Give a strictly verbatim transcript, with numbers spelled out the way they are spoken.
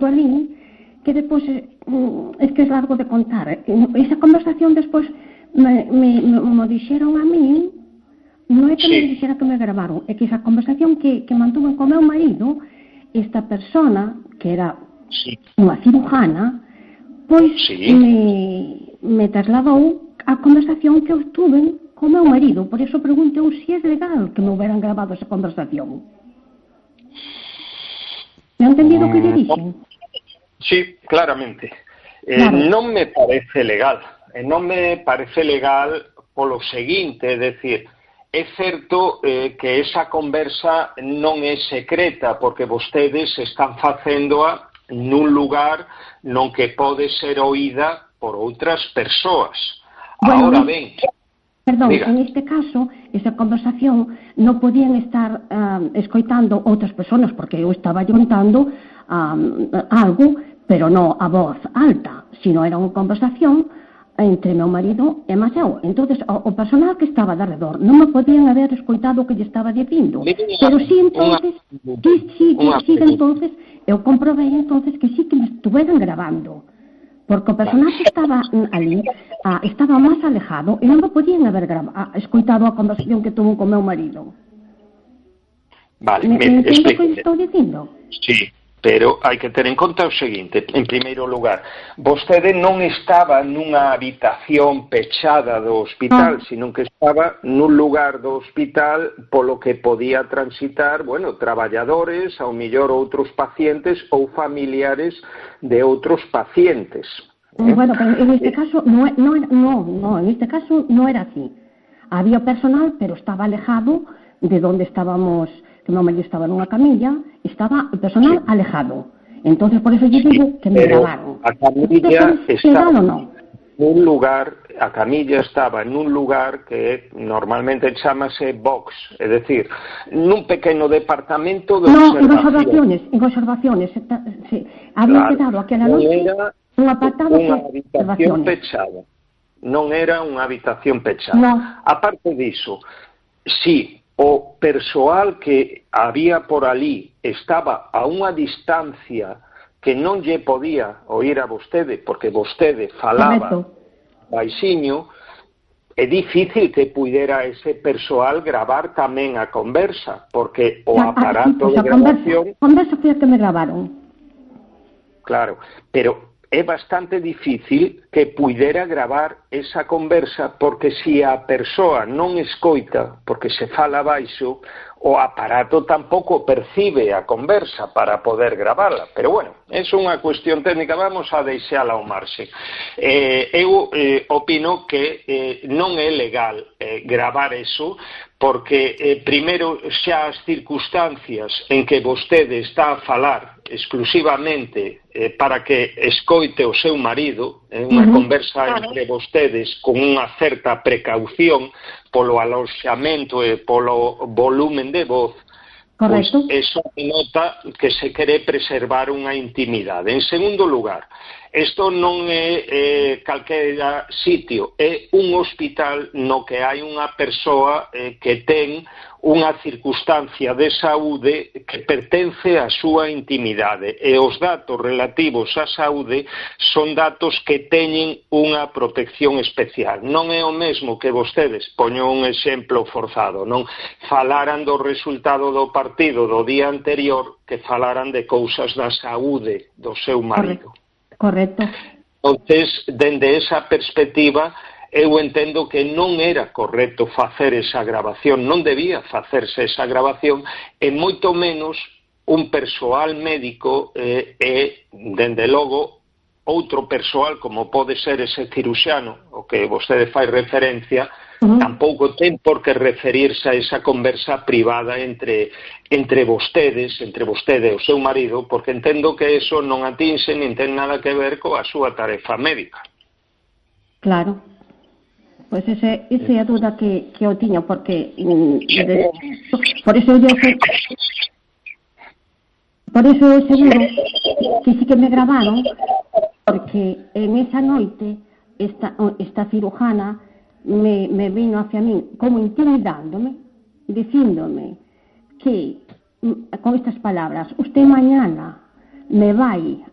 todo ali, que despois, es que es largo de contar. Esa conversación despois me, me, me, me dixeron a mí, non é que sí. me dixera que me gravaron, é que esa conversación que, que mantuve con meu marido, esta persona, que era sí. unha cirujana, pois sí. me, me trasladou a conversación que eu tuve con meu marido. Por eso pregunto se é legal que me hubieran grabado esa conversación. ¿Me ha entendido o que lle dixen? Sí, claramente. Eh, claro. Non me parece legal. Eh, non me parece legal polo seguinte, é decir, é certo eh, que esa conversa non é secreta, porque vostedes están facéndoa nun lugar non que pode ser oída por outras persoas. Bueno, Ahora ben... Perdón, diga. En este caso, esa conversación non podían estar uh, escoitando outras persoas, porque eu estaba contando um, algo, pero non a voz alta, sino era unha conversación entre meu marido e máis eu. Entonces, o, o personal que estaba de redor non me podían haber escoitado o que lle estaba dicindo, pero sí, entonces, sí, sí, sí, sí, entonces, eu comprobei entonces que sí que me estuveran grabando, porque o personaje estaba ali, ah, estaba máis alejado e non me podían haber grabado, escoitado a conversación que tuvo con meu marido. Vale, me, me, me entendo o que estou dicindo? Sí, pero hai que ter en conta o seguinte. En primeiro lugar, vostede non estaba nunha habitación pechada do hospital, ah. sino que estaba nun lugar do hospital polo que podía transitar, bueno, traballadores, ao mellor outros pacientes ou familiares de outros pacientes. ¿Eh? Bueno, pero en este caso no, no, no, no, en este caso no era así. Había personal, pero estaba alejado de donde estábamos, que meu marido estaba nunha camilla, estaba el personal sí. alejado. Entonces, por eso yo sí, digo que me grabaron. A camilla estaba no? nun lugar, a camilla estaba en un lugar que normalmente chamase box, é dicir, nun pequeno departamento de no, observación. No, en observaciones, en observaciones, sí. Había claro, quedado aquela noche un apartado unha habitación pechada. Non era unha habitación pechada. No. Aparte diso, si o persoal que había por ali estaba a unha distancia que non lle podía oír a vostede, porque vostede falaba Correcto. Baixiño, é difícil que puidera ese persoal gravar tamén a conversa, porque o a, aparato a, sí, pues de grabación... A conversa, conversa foi a que me gravaron. Claro, pero é bastante difícil que puidera gravar esa conversa, porque se a persoa non escoita, porque se fala baixo, o aparato tampouco percibe a conversa para poder gravala. Pero bueno, é unha cuestión técnica, vamos a deixala ao marxe. Eh, eu eh, opino que eh, non é legal eh, gravar eso, porque eh, primeiro xa as circunstancias en que vostede está a falar exclusivamente eh, para que escoite o seu marido, eh, unha uh-huh. conversa entre vostedes con unha certa precaución polo aloxamento e polo volumen de voz, pois eso nota que se quere preservar unha intimidade. En segundo lugar, isto non é eh, calquera sitio, é un hospital no que hai unha persoa eh, que ten unha circunstancia de saúde que pertence á súa intimidade, e os datos relativos á saúde son datos que teñen unha protección especial. Non é o mesmo que vostedes, poño un exemplo forzado, non falaran do resultado do partido do día anterior que falaran de cousas da saúde do seu marido. Correcto. Entonces, dende esa perspectiva, eu entendo que non era correcto facer esa grabación, non debía facerse esa grabación, e moito menos un persoal médico eh, e, dende logo, outro persoal, como pode ser ese ciruxano, o que vostede fai referencia, uh-huh. tampouco ten por que referirse a esa conversa privada entre, entre vostedes, entre vostede e o seu marido, porque entendo que eso non atinxe nin ten nada que ver coa súa tarefa médica. Claro. Pois ese, esa é a duda que, que eu tiño, porque de, por eso eu por eso eu seguro que sí que me gravaron, porque en esa noite esta, esta cirujana me, me vino hacia mí como intimidándome, diciéndome que con estas palabras, usted mañana me vai